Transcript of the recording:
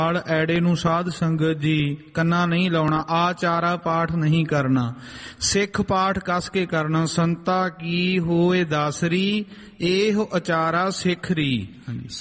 ਐੜੇ ਨੂੰ ਸਾਧ ਸੰਗਤ ਜੀ ਕੰਨਾ ਨਹੀਂ ਲਾਉਣਾ। ਆਚਾਰਾ ਪਾਠ ਨਹੀਂ ਕਰਨਾ, ਸਿੱਖ ਪਾਠ ਕਸ ਕੇ ਕਰਨਾ। ਸੰਤਾ ਕੀ ਹੋਏ ਦਾਸਰੀ, ਇਹੋ ਅਚਾਰਾ ਸਿੱਖ ਰੀ।